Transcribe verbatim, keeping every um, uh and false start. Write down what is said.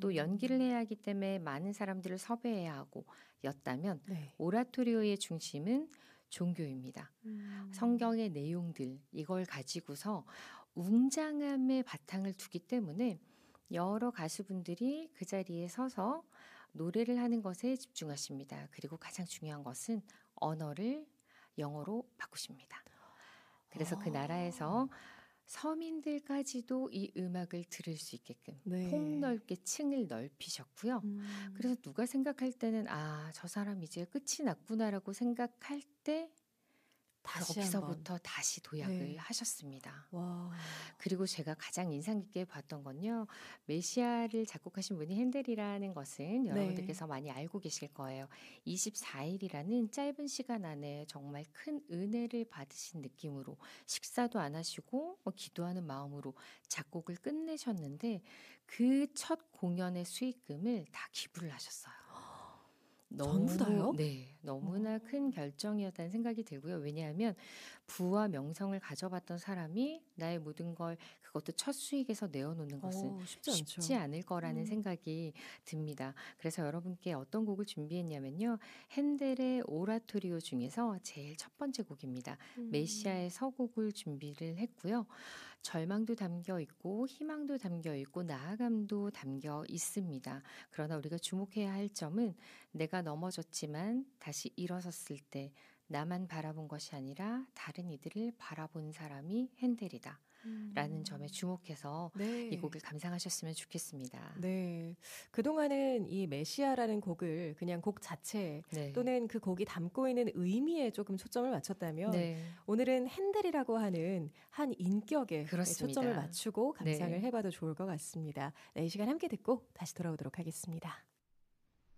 또 연기를 해야 하기 때문에 많은 사람들을 섭외해야 하고 였다면 네. 오라토리오의 중심은 종교입니다. 음. 성경의 내용들 이걸 가지고서 웅장함의 바탕을 두기 때문에 여러 가수분들이 그 자리에 서서 노래를 하는 것에 집중하십니다. 그리고 가장 중요한 것은 언어를 영어로 바꾸십니다. 그래서 아. 그 나라에서 서민들까지도 이 음악을 들을 수 있게끔 네. 폭넓게 층을 넓히셨고요. 음. 그래서 누가 생각할 때는 아, 저 사람 이제 끝이 났구나라고 생각할 때 다시 여기서부터 다시 도약을 네. 하셨습니다. 와. 그리고 제가 가장 인상 깊게 봤던 건요. 메시아를 작곡하신 분이 핸델이라는 것은 여러분들께서 네. 많이 알고 계실 거예요. 이십사 일이라는 짧은 시간 안에 정말 큰 은혜를 받으신 느낌으로 식사도 안 하시고 뭐 기도하는 마음으로 작곡을 끝내셨는데 그 첫 공연의 수익금을 다 기부를 하셨어요. 전부 다요? 네. 너무나 오. 큰 결정이었다는 생각이 들고요. 왜냐하면 부와 명성을 가져봤던 사람이 나의 모든 걸 그것도 첫 수익에서 내어놓는 것은 오, 쉽지, 쉽지 않을 거라는 음. 생각이 듭니다. 그래서 여러분께 어떤 곡을 준비했냐면요. 핸델의 오라토리오 중에서 제일 첫 번째 곡입니다. 음. 메시아의 서곡을 준비를 했고요. 절망도 담겨 있고 희망도 담겨 있고 나아감도 담겨 있습니다. 그러나 우리가 주목해야 할 점은 내가 넘어졌지만 다시 일어섰을 때 나만 바라본 것이 아니라 다른 이들을 바라본 사람이 핸델이다. 음. 라는 점에 주목해서 네. 이 곡을 감상하셨으면 좋겠습니다. 네. 그동안은 이 메시아라는 곡을 그냥 곡 자체 네. 또는 그 곡이 담고 있는 의미에 조금 초점을 맞췄다면 네. 오늘은 핸델이라고 하는 한 인격에 그렇습니다. 초점을 맞추고 감상을 네. 해봐도 좋을 것 같습니다. 네, 이 시간 함께 듣고 다시 돌아오도록 하겠습니다.